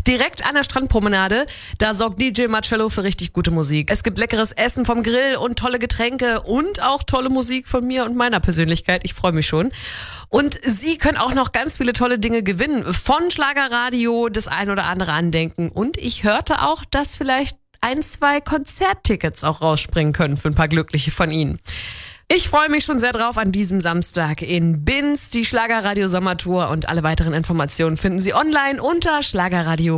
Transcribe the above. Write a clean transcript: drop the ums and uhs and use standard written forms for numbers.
Direkt an der Strandpromenade, da sorgt DJ Marcello für richtig gute Musik. Es gibt leckeres Essen vom Grill und tolle Getränke und auch tolle Musik von mir und meiner Persönlichkeit. Ich freue mich schon. Und Sie können auch noch ganz viele tolle Dinge gewinnen. Von Schlagerradio, das ein oder andere Andenken. Und ich hörte auch, dass vielleicht 1-2 Konzerttickets auch rausspringen können für ein paar Glückliche von Ihnen. Ich freue mich schon sehr drauf an diesem Samstag in Binz, die Schlagerradio Sommertour, und alle weiteren Informationen finden Sie online unter Schlagerradio.